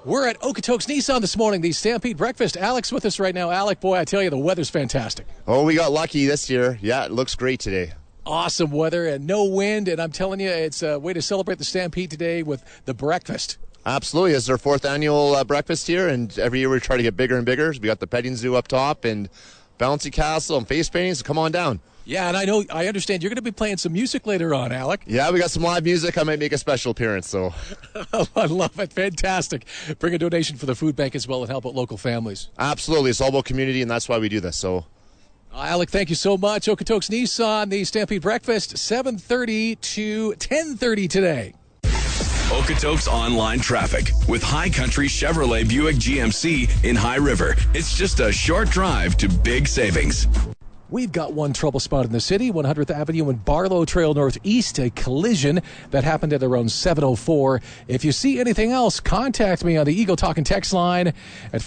We're at Okotoks Nissan this morning, the Stampede Breakfast. Alex with us right now. Alec, boy, I tell you, the weather's fantastic. Oh, we got lucky this year. Yeah, it looks great today. Awesome weather and no wind, and I'm telling you, it's a way to celebrate the Stampede today with the breakfast. Absolutely. It's our fourth annual breakfast here, and every year we try to get bigger and bigger. We got the petting zoo up top and bouncy castle and face paintings. So come on down. Yeah, and I understand you're going to be playing some music later on, Alec. Yeah, we got some live music. I might make a special appearance. So, I love it. Fantastic. Bring a donation for the food bank as well and help out local families. Absolutely. It's all about community, and that's why we do this. So, Alec, thank you so much. Okotoks Nissan, the Stampede Breakfast, 7:30 to 10:30 today. Okotoks online traffic with High Country Chevrolet Buick GMC in High River. It's just a short drive to big savings. We've got one trouble spot in the city, 100th Avenue and Barlow Trail Northeast, a collision that happened at around 7:04. If you see anything else, contact me on the Eagle Talk and Text line at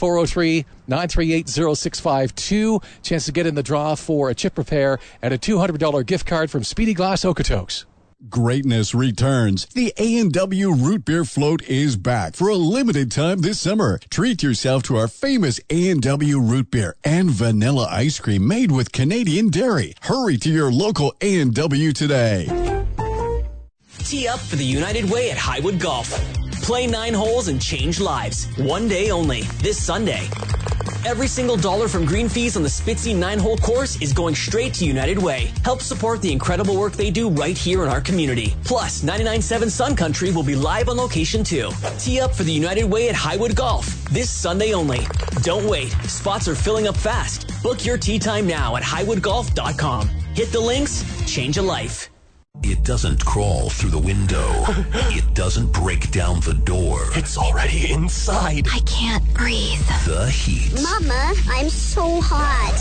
403-938-0652. Chance to get in the draw for a chip repair and a $200 gift card from Speedy Glass Okotoks. Greatness returns. The A&W Root Beer Float is back for a limited time this summer. Treat yourself to our famous A&W Root Beer and vanilla ice cream made with Canadian dairy. Hurry to your local A&W today. Tee up for the United Way at Highwood Golf. Play 9 holes and change lives. One day only, this Sunday. Every single dollar from green fees on the Spitzy 9-hole course is going straight to United Way. Help support the incredible work they do right here in our community. Plus, 99.7 Sun Country will be live on location too. Tee up for the United Way at Highwood Golf. This Sunday only. Don't wait. Spots are filling up fast. Book your tee time now at highwoodgolf.com. Hit the links, change a life. It doesn't crawl through the window. It doesn't break down the door. It's already inside. I can't breathe. The heat. Mama, I'm so hot.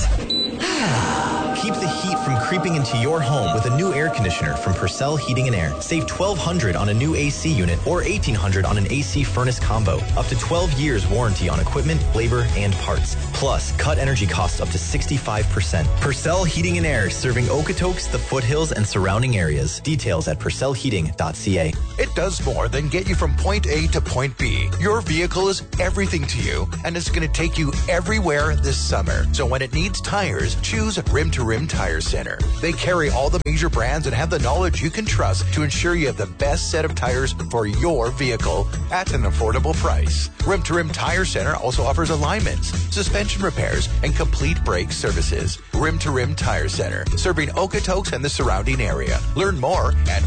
Keep the heat from creeping into your home with a new air conditioner from Purcell Heating and Air. Save $1,200 on a new AC unit or $1,800 on an AC furnace combo. Up to 12 years warranty on equipment, labor, and parts. Plus, cut energy costs up to 65%. Purcell Heating and Air, serving Okotoks, the foothills, and surrounding areas. Details at purcellheating.ca. It does more than get you from point A to point B. Your vehicle is everything to you, and it's going to take you everywhere this summer. So when it needs tires, choose Rim to Rim Tire Center. They carry all the major brands and have the knowledge you can trust to ensure you have the best set of tires for your vehicle at an affordable price. Rim to Rim Tire Center also offers alignments, suspension repairs, and complete brake services. Rim to Rim Tire Center, serving Okotoks and the surrounding area. Learn more at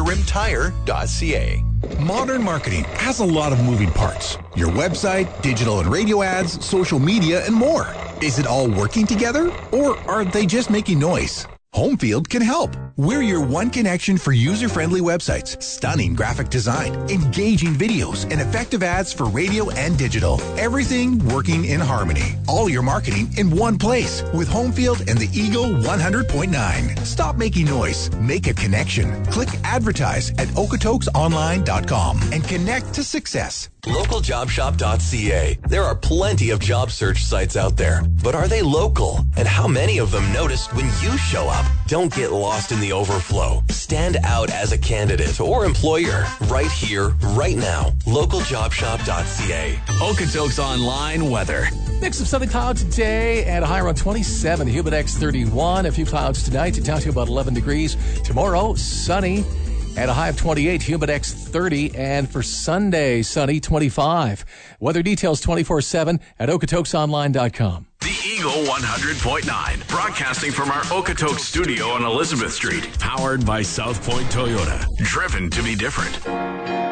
rimtorimtire.ca. Modern marketing has a lot of moving parts. Your website, digital and radio ads, social media, and more. Is it all working together, or are they just making noise? Homefield can help. We're your one connection for user-friendly websites, stunning graphic design, engaging videos, and effective ads for radio and digital. Everything working in harmony. All your marketing in one place with Homefield and the Eagle 100.9. Stop making noise. Make a connection. Click advertise at okotoksonline.com and connect to success. LocalJobShop.ca. There are plenty of job search sites out there, but are they local? And how many of them notice when you show up? Don't get lost in the overflow. Stand out as a candidate or employer right here, right now. LocalJobShop.ca. Okotoks online weather. Mix of sunny clouds today and a high around 27. Humidex 31. A few clouds tonight. Down to about 11 degrees. Tomorrow, sunny. At a high of 28, Humidex 30, and for Sunday, sunny 25. Weather details 24/7 at okotoksonline.com. The Eagle 100.9, broadcasting from our Okotoks studio on Elizabeth Street, powered by South Point Toyota, driven to be different.